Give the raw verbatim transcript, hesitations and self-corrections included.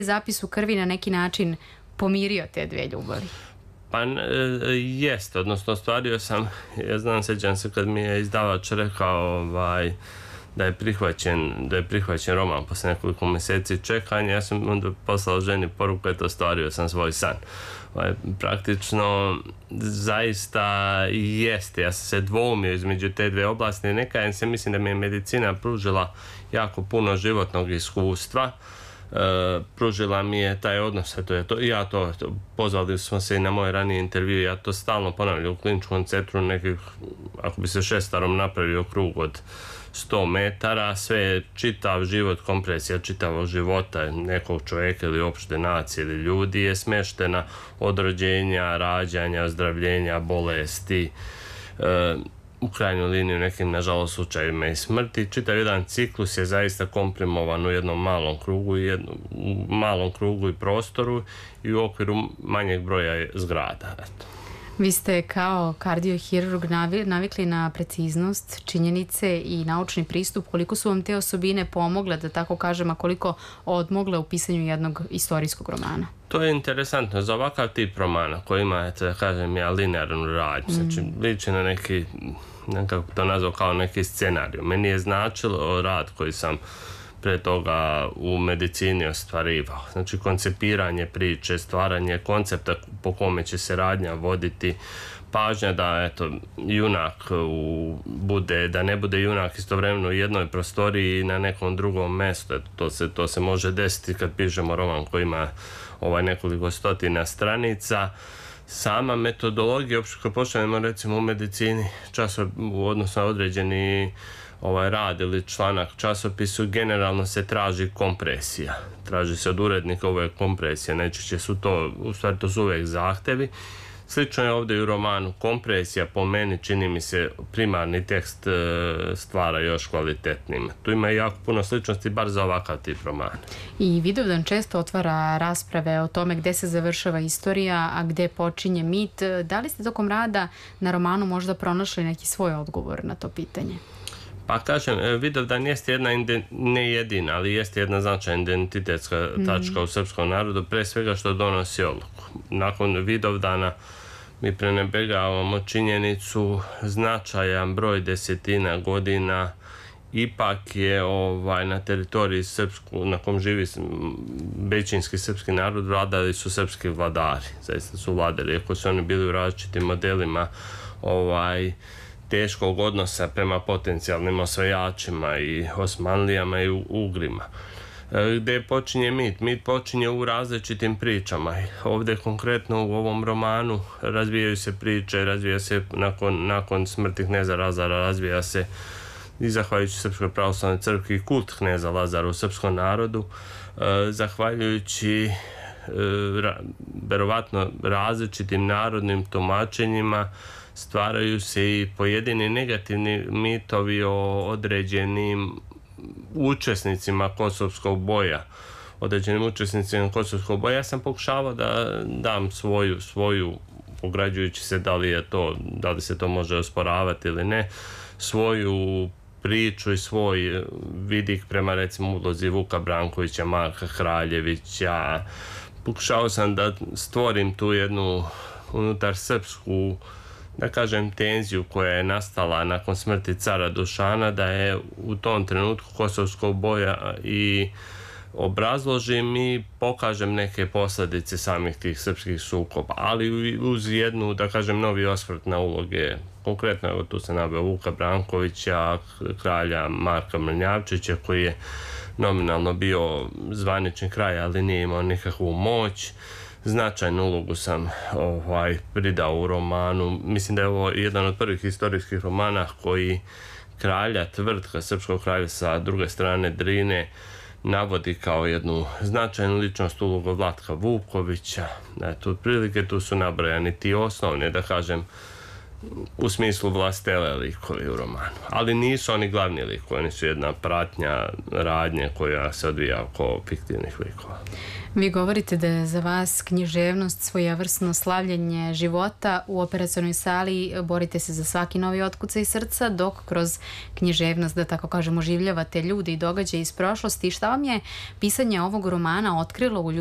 zapis u krvi na neki način pomirio te dve ljubavi? Pa jest, odnosno ostvario sam, ja znam, sjećam se kad mi je izdavač rekao ovaj, da je prihvaćen, da je prihvaćen roman posle nekoliko mjeseci čekanja, ja sam onda poslao ženi poruku, eto, ostvario sam svoj san. Ovaj, praktično, zaista jeste, ja sam se dvoumio između te dve oblasti, neka se, mislim da mi je medicina pružila jako puno životnog iskustva. Uh, pružila mi je taj odnos, to je to, ja to, to, pozvali smo se i na moje ranije intervjue, ja to stalno ponavljam u kliničkom centru, nekih, ako bi se šestarom napravio krug od sto metara, sve je čitav život, kompresija čitavog života nekog čovjeka ili opšte nacije ili ljudi je smeštena od rođenja, rađanja, ozdravljenja, bolesti, uh, u krajnjoj liniji u nekim, nažalost, slučajevima i smrti. Čitav jedan ciklus je zaista komprimovan u jednom malom krugu i jednom, u malom krugu i prostoru i u okviru manjeg broja zgrada. Eto. Vi ste kao kardiohirurg navikli na preciznost, činjenice i naučni pristup. Koliko su vam te osobine pomogle, da tako kažem, a koliko odmogle u pisanju jednog istorijskog romana? To je interesantno. Za ovakav tip romana koji ima, eto, da kažem ja, linearnu radnju, mm. znači liči na neki, nekako to nazvao kao neki scenarij. Meni je značilo rad koji sam pre toga u medicini ostvarivao. Znači koncipiranje priče, stvaranje koncepta po kome će se radnja voditi, pažnja da, eto, junak u, bude, da ne bude junak istovremeno u jednoj prostoriji i na nekom drugom mjestu. Eto, to se, to se može desiti kad pišemo roman koji ima ovaj nekoliko stotina stranica. Sama metodologija, uopšte kad pošaljemo recimo u medicini časop, odnosno određeni ovaj rad ili članak časopisu, generalno se traži kompresija. Traži se od urednika ove kompresije, najčešće su to, u stvari to su uvijek zahtevi. Slično je ovdje i u romanu. Kompresija po meni, čini mi se, primarni tekst stvara još kvalitetnim. Tu ima jako puno sličnosti, bar za ovakav tip romana. I Vidovdan često otvara rasprave o tome gde se završava istorija, a gde počinje mit. Da li ste tokom rada na romanu možda pronašli neki svoj odgovor na to pitanje? Pa kažem, Vidovdan jeste jedna, ne jedina, ali jeste jedna značajna identitetska tačka mm. u srpskom narodu, pre svega što donosi odluku. Nakon Vidovdana mi prenebegavamo činjenicu, značajan broj desetina godina ipak je ovaj, na teritoriji srpsku, na kom živi većinski srpski narod, vladali su srpski vladari. Zaista su vladali, iako su oni bili u različitim modelima ovaj, teškog odnosa prema potencijalnim osvajačima i Osmanlijama i Ugrima. Gde počinje mit? Mit počinje u različitim pričama. Ovdje konkretno u ovom romanu razvijaju se priče, razvija se nakon, nakon smrti kneza Lazara, razvija se i zahvaljujući Srpskoj pravoslavnoj crkvi kult kneza Lazara u srpskom narodu, zahvaljujući verovatno različitim narodnim tumačenjima stvaraju se i pojedini negativni mitovi o određenim učesnicima Kosovskog boja, određenim učesnicima Kosovskog boja. Ja sam pokušavao da dam svoju, svoju, ograđujući se da li je to, da li se to može osporavati ili ne, svoju priču i svoj vidik prema recimo ulozi Vuka Brankovića, Marka Kraljevića. Pokušao sam da stvorim tu jednu unutar srpsku, da kažem, tenziju koja je nastala nakon smrti cara Dušana, da je u tom trenutku Kosovskog boja i obrazložim i pokažem neke posljedice samih tih srpskih sukoba, ali uz jednu, da kažem, novi osvrt na uloge. Konkretno, evo tu se naveo Vuka Brankovića, kralja Marka Mrnjavčića, koji je nominalno bio zvanični kralj, ali nije imao nikakvu moć. Značajnu ulogu sam ovaj, pridao u romanu. Mislim da je ovo jedan od prvih historijskih romana koji kralja Tvrtka, srpskog kralja sa druge strane Drine, navodi kao jednu značajnu ličnost, ulogu Vlatka Vukovića. Eto, otprilike tu su nabrojani ti osnovni, da kažem, u smislu vlastele likovi u romanu. Ali nisu oni glavni likovi, oni su jedna pratnja radnje koja se odvija oko fiktivnih likova. Vi govorite da je za vas književnost svojevrsno slavljenje života. U operacionoj sali borite se za svaki novi otkucaj srca, dok kroz književnost, da tako kažemo, oživljavate ljude i događaje iz prošlosti. Šta vam je pisanje ovog romana otkrilo u